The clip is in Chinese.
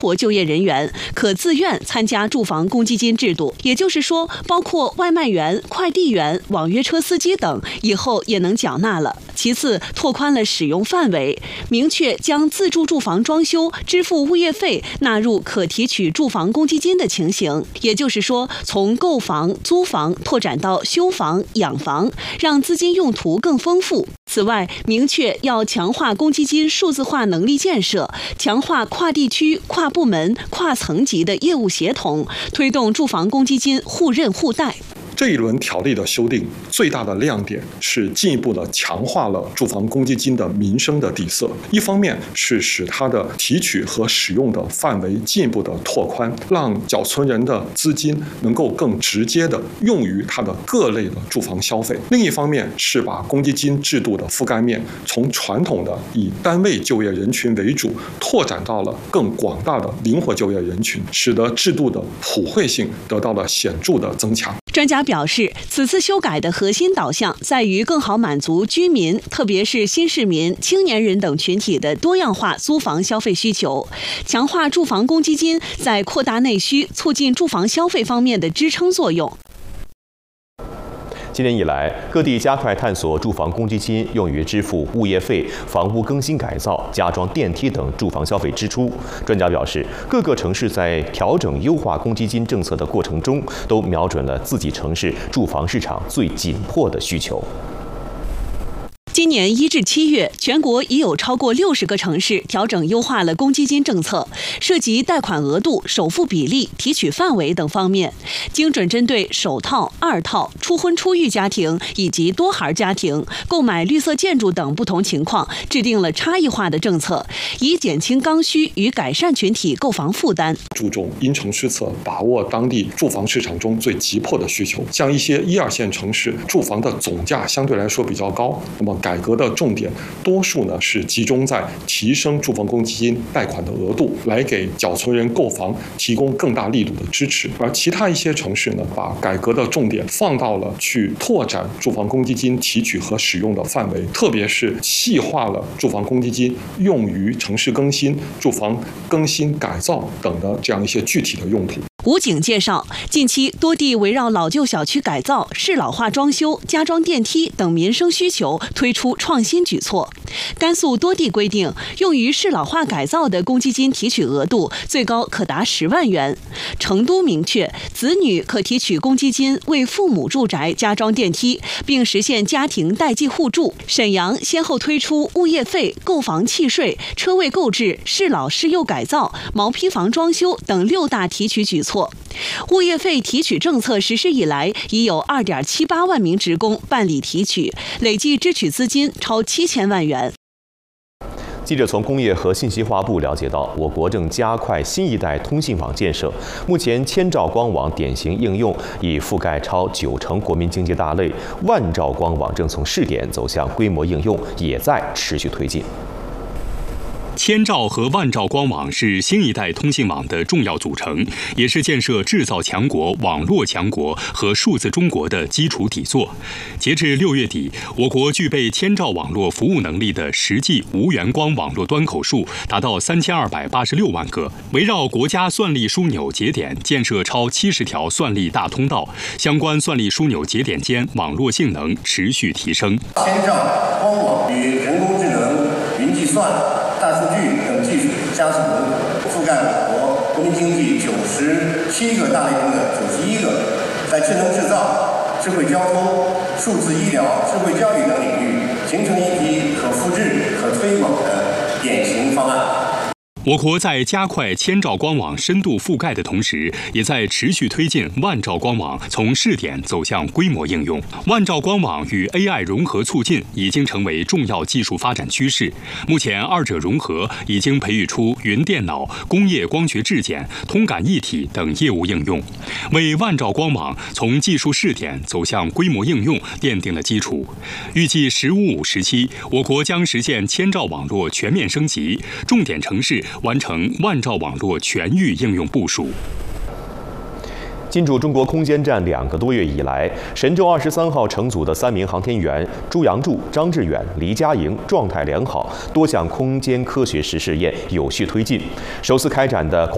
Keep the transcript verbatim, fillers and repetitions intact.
活就业人员可自愿参加住房公积金制度，也就是说，包括外卖员、快递员、网约车司机等，以后也能缴纳了。其次，拓宽了使用范围，明确将自住住房装修支付物业费纳入可提取住房公积金的情形，也就是说，从购房、租房拓展到修房、养房，让资金用途更丰富。此外，明确要强化公积金数字化能力建设，强化跨地区、跨部门、跨层级的业务协同，推动住房公积金互认互贷。 这一轮条例的修订最大的亮点是进一步的强化了住房公积金的民生的底色，一方面是使它的提取和使用的范围进一步的拓宽，让缴存人的资金能够更直接的用于它的各类的住房消费；另一方面是把公积金制度的覆盖面从传统的以单位就业人群为主，拓展到了更广大的灵活就业人群，使得制度的普惠性得到了显著的增强。 专家表示，此次修改的核心导向在于更好满足居民，特别是新市民、青年人等群体的多样化租房消费需求，强化住房公积金在扩大内需、促进住房消费方面的支撑作用。 今年以来，各地加快探索住房公积金用于支付物业费、房屋更新改造、加装电梯等住房消费支出。专家表示，各个城市在调整优化公积金政策的过程中，都瞄准了自己城市住房市场最紧迫的需求。 今年一至七月，全国已有超过六十个城市调整优化了公积金政策，涉及贷款额度、首付比例、提取范围等方面，精准针对首套、二套、初婚初育家庭以及多孩家庭购买绿色建筑等不同情况，制定了差异化的政策，以减轻刚需与改善群体购房负担。 注重因城施策，把握当地住房市场中最急迫的需求。像一些一二线城市，住房的总价相对来说比较高，那么改革的重点多数呢是集中在提升住房公积金贷款的额度，来给缴存人购房提供更大力度的支持。而其他一些城市呢，把改革的重点放到了去拓展住房公积金提取和使用的范围，特别是细化了住房公积金用于城市更新、住房更新改造等的这样一些具体的用途。 武警介绍，近期多地围绕老旧小区改造、适老化装修、加装电梯等民生需求推出创新举措。甘肃多地规定，用于适老化改造的公积金提取额度最高可达十万元。成都明确，子女可提取公积金为父母住宅加装电梯，并实现家庭代际互助。沈阳先后推出物业费、购房契税、车位购置、适老适幼改造、毛坯房装修等六大提取举措。物业费提取政策实施以来，已有 二点七八万名职工办理提取，累计支取资金超七千万元。 记者从工业和信息化部了解到，我国正加快新一代通信网建设。目前，千兆光网典型应用已覆盖超九成国民经济大类，万兆光网正从试点走向规模应用，也在持续推进。 千兆和万兆光网是新一代通信网的重要组成，也是建设制造强国、网络强国和数字中国的基础底座。截至六月底，我国具备千兆网络服务能力的实际无源光网络端口数达到三千二百八十六万个。围绕国家算力枢纽节点建设超七十条算力大通道，相关算力枢纽节点间网络性能持续提升。 千兆光网与人工智能、云计算、大数据等技术加速覆盖我国国民经济九十七个大类中的九十一个，在智能制造、智慧交通、数字医疗、智慧教育等领域，形成一批可复制、可推广的典型方案。 我国在加快千兆光网深度覆盖的同时，也在持续推进万兆光网从试点走向规模应用。万兆光网与 A I 融合促进已经成为重要技术发展趋势。目前，二者融合已经培育出云电脑、工业光学质检、通感一体等业务应用，为万兆光网从技术试点走向规模应用奠定了基础。预计“十五五”时期，我国将实现千兆网络全面升级，重点城市完成万兆网络全域应用部署。 进驻中国空间站两个多月以来，神舟二十三号乘组的三名航天员朱杨柱、张志远、黎佳莹状态良好，多项空间科学实试验有序推进。首次开展的